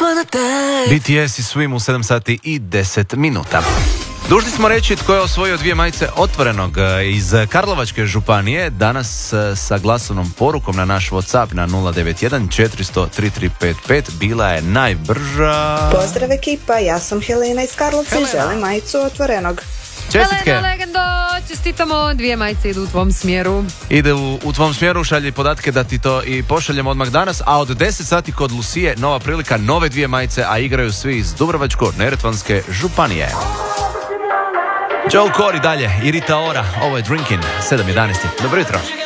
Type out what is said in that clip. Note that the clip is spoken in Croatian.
BTS i Swim u 7 sati i 10 minuta. Dužni smo reći tko je osvojio 2 majice Otvorenog iz Karlovačke županije. Danas sa glasovnom porukom na naš WhatsApp na 091 400 3355 bila je najbrža. Pozdrav ekipa, ja sam Helena iz Karlovca i želim majicu Otvorenog. Čestitke. Helena Legendo, čestitamo, 2 majice idu u tvom smjeru. Ide u tvom smjeru, šalji podatke da ti to i pošaljemo odmah danas, a od 10 sati kod Lucije nova prilika, nove 2 majice, a igraju svi iz Dubrovačko-neretvanske županije. Joel Corey dalje i Rita Ora, ovo je Drinking, 7:11. Dobro jutro.